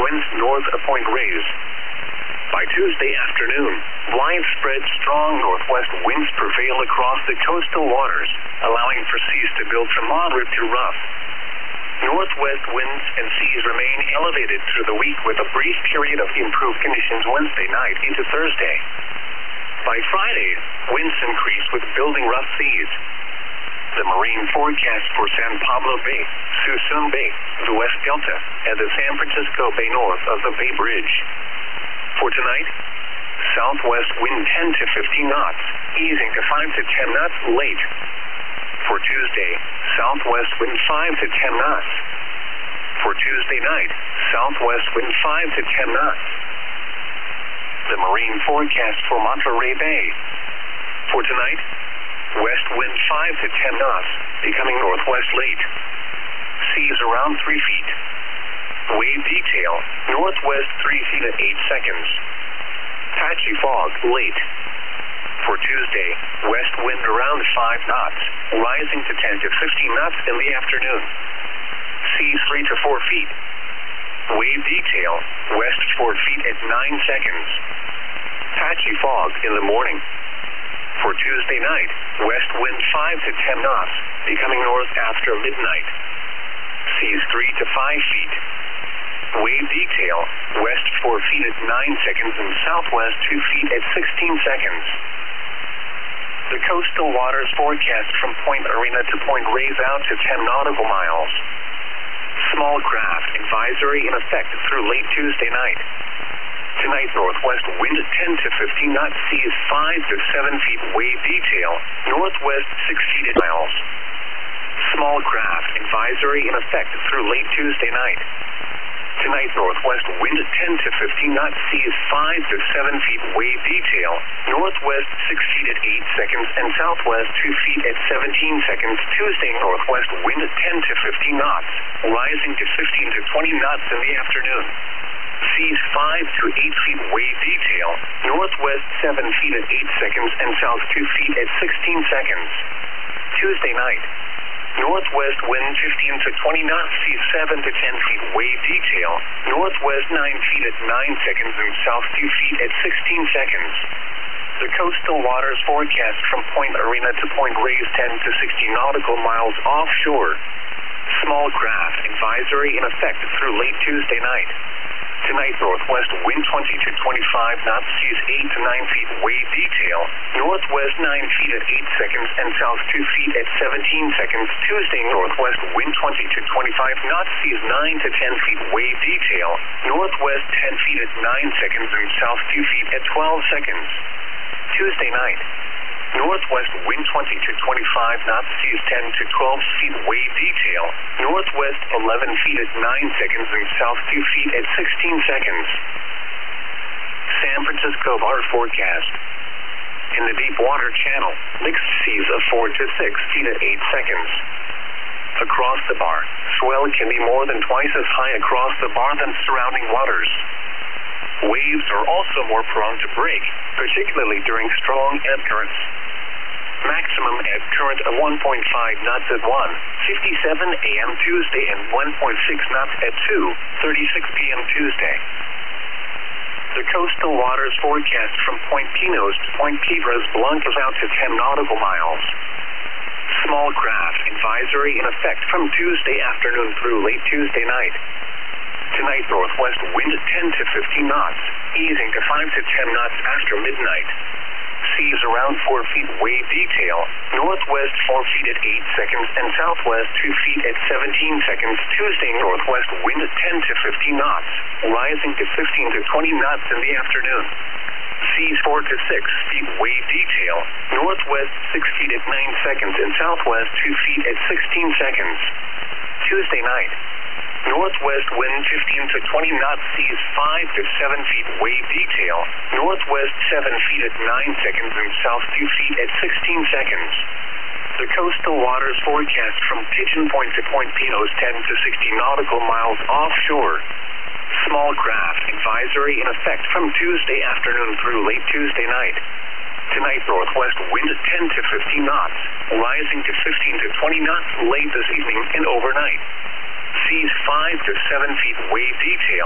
winds north of Point Reyes. By Tuesday afternoon, widespread strong northwest winds prevail across the coastal waters, allowing for seas to build from moderate to rough. Northwest winds and seas remain elevated through the week with a brief period of improved conditions Wednesday night into Thursday. By Friday, winds increase with building rough seas. The marine forecast for San Pablo Bay, Suisun Bay, the West Delta, and the San Francisco Bay north of the Bay Bridge. For tonight, southwest wind 10 to 15 knots, easing to 5 to 10 knots late. For Tuesday, southwest wind 5 to 10 knots. For Tuesday night, southwest wind 5 to 10 knots. The marine forecast for Monterey Bay. For tonight, west wind 5 to 10 knots, becoming northwest late. Seas around 3 feet. Wave detail, northwest 3 feet at 8 seconds. Patchy fog, late. For Tuesday, west wind around 5 knots, rising to 10 to 15 knots in the afternoon. Seas 3 to 4 feet. Wave detail, west 4 feet at 9 seconds. Patchy fog in the morning. For Tuesday night, west wind 5 to 10 knots, becoming north after midnight. Seas 3 to 5 feet. Wave detail, west 4 feet at 9 seconds and southwest 2 feet at 16 seconds. The coastal waters forecast from Point Arena to Point Reyes out to 10 nautical miles. Small craft advisory in effect through late Tuesday night. Tonight, northwest wind 10 to 15 knots, seas 5 to 7 feet, wave detail, northwest 6 feet at miles. Small craft advisory in effect through late Tuesday night. Tonight, northwest wind 10 to 15 knots, seas 5 to 7 feet, wave detail, northwest 6 feet at 8 seconds and southwest 2 feet at 17 seconds. Tuesday, northwest wind 10 to 15 knots, rising to 15 to 20 knots in the afternoon. Seas 5 to 8 feet, wave detail, northwest 7 feet at 8 seconds and south 2 feet at 16 seconds. Tuesday night, northwest wind 15 to 20 knots, seas 7 to 10 feet, wave detail, northwest 9 feet at 9 seconds and south 2 feet at 16 seconds. The coastal waters forecast from Point Arena to Point Reyes 10 to 60 nautical miles offshore. Small craft advisory in effect through late Tuesday night. Tonight, northwest wind 20 to 25 knots, seas 8 to 9 feet, wave detail, northwest 9 feet at 8 seconds and south 2 feet at 17 seconds. Tuesday, northwest wind 20 to 25 knots, seas 9 to 10 feet, wave detail, northwest 10 feet at 9 seconds and south 2 feet at 12 seconds. Tuesday night, northwest wind 20 to 25 knots, seas 10 to 12 feet, wave detail, northwest 11 feet at 9 seconds and south 2 feet at 16 seconds. San Francisco bar forecast. In the deep water channel, mixed seas of 4 to 6 feet at 8 seconds. Across the bar, swell can be more than twice as high across the bar than surrounding waters. Waves are also more prone to break, particularly during strong ebb currents. Maximum ebb current of 1.5 knots at 1:57 a.m. Tuesday and 1.6 knots at 2:36 p.m. Tuesday. The coastal waters forecast from Point Pinos to Point Piedras Blancas out to 10 nautical miles. Small craft advisory in effect from Tuesday afternoon through late Tuesday night. Tonight, northwest wind 10 to 15 knots, easing to 5 to 10 knots after midnight. Seas around 4 feet, wave detail, northwest 4 feet at 8 seconds and southwest 2 feet at 17 seconds. Tuesday, northwest wind 10 to 15 knots, rising to 15 to 20 knots in the afternoon. Seas 4 to 6 feet, wave detail, northwest 6 feet at 9 seconds and southwest 2 feet at 16 seconds. Tuesday night, northwest wind 15 to 20 knots, seas 5 to 7 feet, wave detail, northwest 7 feet at 9 seconds and south 2 feet at 16 seconds. The coastal waters forecast from Pigeon Point to Point Pinos 10 to 60 nautical miles offshore. Small craft advisory in effect from Tuesday afternoon through late Tuesday night. Tonight, northwest wind 10 to 15 knots, rising to 15 to 20 knots late this evening and overnight. Seas 5 to 7 feet, wave detail.